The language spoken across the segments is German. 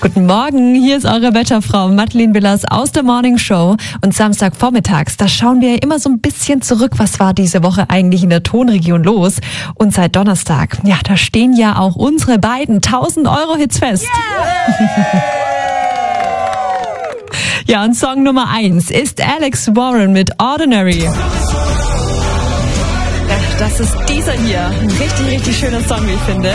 Guten Morgen, hier ist eure Wetterfrau Madeleine Billers aus der Morning Show. Und Samstagvormittags, da schauen wir immer so ein bisschen zurück, was war diese Woche eigentlich in der Tonregion los. Und seit Donnerstag, ja, da stehen ja auch unsere beiden 1000-Euro-Hits fest. Yeah! Ja, und Song Nummer 1 ist Alex Warren mit Ordinary. Ja, das ist dieser hier. Ein richtig, richtig schöner Song, wie ich finde.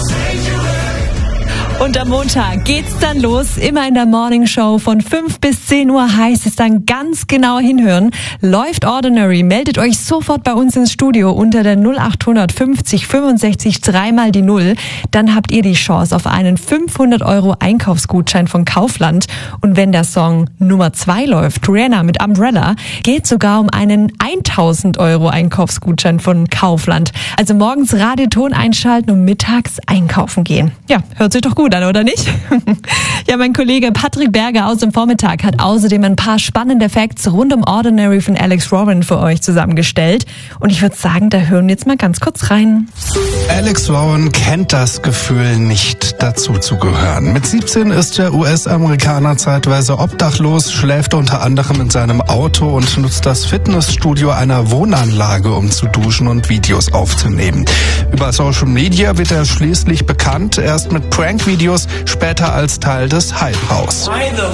Und am Montag geht's dann los, immer in der Morning Show von 5 bis 10 Uhr heißt es dann ganz genau hinhören. Läuft Ordinary, meldet euch sofort bei uns ins Studio unter der 0800 50 65 3 mal die 0. Dann habt ihr die Chance auf einen 500 Euro Einkaufsgutschein von Kaufland. Und wenn der Song Nummer 2 läuft, Rihanna mit Umbrella, geht sogar um einen 1000 Euro Einkaufsgutschein von Kaufland. Also morgens Radioton einschalten und mittags einkaufen gehen. Ja, hört sich doch gut an, oder nicht? Ja, mein Kollege Patrick Berger aus dem Vormittag hat außerdem ein paar spannende Facts rund um Ordinary von Alex Warren für euch zusammengestellt. Und ich würde sagen, da hören wir jetzt mal ganz kurz rein. Alex Warren kennt das Gefühl, nicht dazu zu gehören. Mit 17 ist der US-Amerikaner zeitweise obdachlos, schläft unter anderem in seinem Auto und nutzt das Fitnessstudio einer Wohnanlage, um zu duschen und Videos aufzunehmen. Über Social Media wird er schließlich bekannt, erst mit Prank-Videos, später als Teil des Hype-Haus.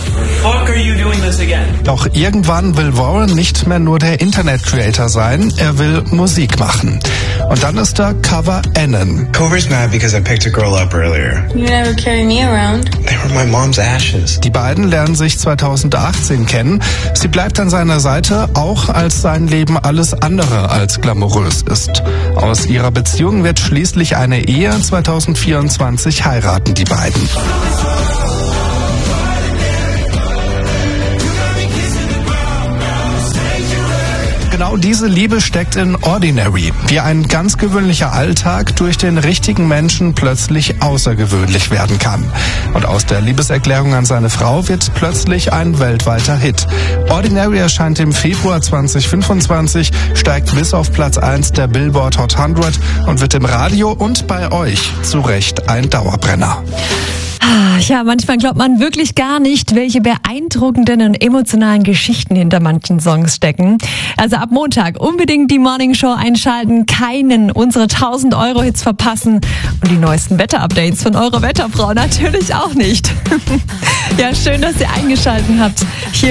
Doch irgendwann will Warren nicht mehr nur der Internet-Creator sein, er will Musik machen. Und dann ist da Cover Annan. Cover's mad because I picked a girl up earlier. You never carry me around. They were my mom's ashes. Die beiden lernen sich 2018 kennen. Sie bleibt an seiner Seite, auch als sein Leben alles andere als glamourös ist. Aus ihrer Beziehung wird schließlich eine Ehe. 2024 heiraten die beiden. Genau diese Liebe steckt in Ordinary, wie ein ganz gewöhnlicher Alltag durch den richtigen Menschen plötzlich außergewöhnlich werden kann. Und aus der Liebeserklärung an seine Frau wird plötzlich ein weltweiter Hit. Ordinary erscheint im Februar 2025, steigt bis auf Platz 1 der Billboard Hot 100 und wird im Radio und bei euch zu Recht ein Dauerbrenner. Ja, manchmal glaubt man wirklich gar nicht, welche beeindruckenden und emotionalen Geschichten hinter manchen Songs stecken. Also ab Montag unbedingt die Morning Show einschalten, keinen unserer 1000 Euro Hits verpassen und die neuesten Wetterupdates von eurer Wetterfrau natürlich auch nicht. Ja, schön, dass ihr eingeschaltet habt. Hier